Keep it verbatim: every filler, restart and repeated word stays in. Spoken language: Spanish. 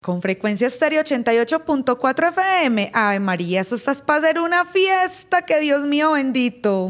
Con Frecuencia Estéreo ochenta y ocho punto cuatro F M. Ave María, eso estás para hacer una fiesta, que Dios mío bendito.